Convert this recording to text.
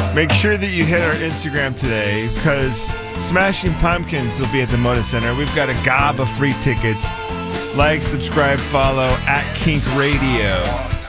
Make sure that you hit our Instagram today because Smashing Pumpkins will be at the Moda Center. We've got a gob of free tickets. Like, subscribe, follow at Kink Radio.